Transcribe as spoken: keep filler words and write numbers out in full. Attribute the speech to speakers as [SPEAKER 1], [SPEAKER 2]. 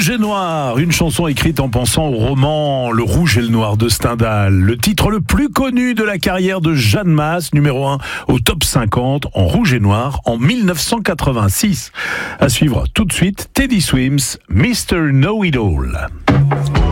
[SPEAKER 1] Rouge et Noir, une chanson écrite en pensant au roman Le Rouge et le Noir de Stendhal, le titre le plus connu de la carrière de Jeanne Masse, numéro un au top cinquante en Rouge et Noir en mille neuf cent quatre-vingt-six. À suivre tout de suite, Teddy Swims, mister Know-It-All.